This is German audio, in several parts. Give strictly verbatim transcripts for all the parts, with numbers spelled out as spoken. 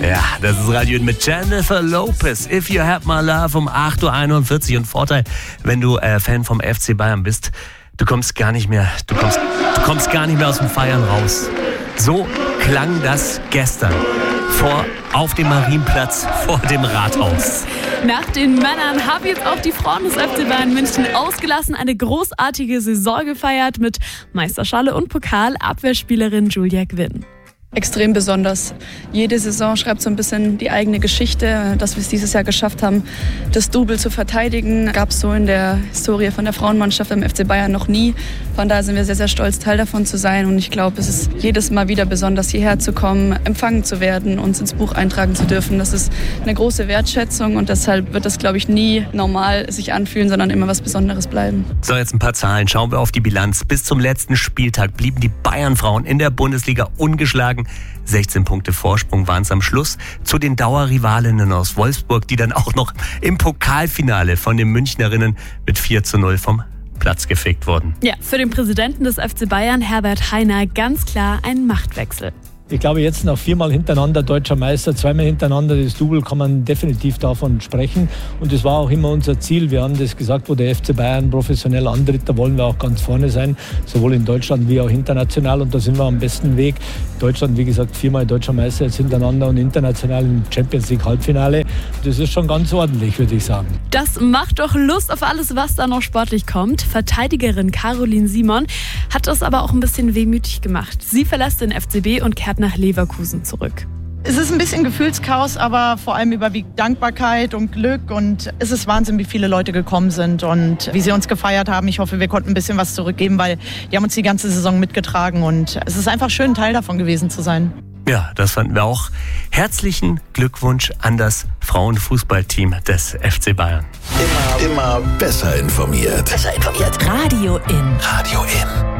Ja, das ist Radio mit Jennifer Lopez. If You Had My Love um acht Uhr einundvierzig. Und Vorteil, wenn du äh, Fan vom F C Bayern bist, du kommst gar nicht mehr, du kommst, du kommst gar nicht mehr aus dem Feiern raus. So klang das gestern vor, auf dem Marienplatz vor dem Rathaus. Nach den Männern haben jetzt auch die Frauen des F C Bayern München ausgelassen, eine großartige Saison gefeiert mit Meisterschale und Pokal, Abwehrspielerin Julia Gwynn. Extrem besonders. Jede Saison schreibt so ein bisschen die eigene Geschichte. Dass wir es dieses Jahr geschafft haben, das Double zu verteidigen, gab es so in der Historie von der Frauenmannschaft im F C Bayern noch nie. Von daher sind wir sehr, sehr stolz, Teil davon zu sein. Und ich glaube, es ist jedes Mal wieder besonders, hierher zu kommen, empfangen zu werden, uns ins Buch eintragen zu dürfen. Das ist eine große Wertschätzung und deshalb wird das, glaube ich, nie normal sich anfühlen, sondern immer was Besonderes bleiben. So, jetzt ein paar Zahlen. Schauen wir auf die Bilanz. Bis zum letzten Spieltag blieben die Bayern-Frauen in der Bundesliga ungeschlagen. sechzehn Punkte Vorsprung waren es am Schluss zu den Dauerrivalinnen aus Wolfsburg, die dann auch noch im Pokalfinale von den Münchnerinnen mit vier zu null vom Platz gefegt wurden. Ja, für den Präsidenten des F C Bayern, Herbert Hainer, ganz klar ein Machtwechsel. Ich glaube, jetzt nach viermal hintereinander deutscher Meister, zweimal hintereinander das Double, kann man definitiv davon sprechen. Und das war auch immer unser Ziel. Wir haben das gesagt, wo der F C Bayern professionell antritt, da wollen wir auch ganz vorne sein, sowohl in Deutschland wie auch international. Und da sind wir am besten Weg. Deutschland, wie gesagt, viermal deutscher Meister jetzt hintereinander und international im Champions League Halbfinale. Das ist schon ganz ordentlich, würde ich sagen. Das macht doch Lust auf alles, was da noch sportlich kommt. Verteidigerin Caroline Simon hat das aber auch ein bisschen wehmütig gemacht. Sie verlässt den F C B und kehrt nach Leverkusen zurück. Es ist ein bisschen Gefühlschaos, aber vor allem überwiegt Dankbarkeit und Glück. Und es ist Wahnsinn, wie viele Leute gekommen sind und wie sie uns gefeiert haben. Ich hoffe, wir konnten ein bisschen was zurückgeben, weil die haben uns die ganze Saison mitgetragen. Und es ist einfach schön, Teil davon gewesen zu sein. Ja, das fanden wir auch. Herzlichen Glückwunsch an das Frauenfußballteam des F C Bayern. Immer, immer besser informiert. Besser informiert. Radio in. Radio in.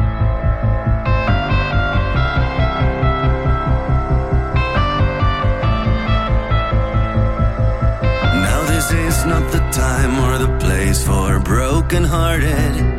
This is not the time or the place for broken-hearted.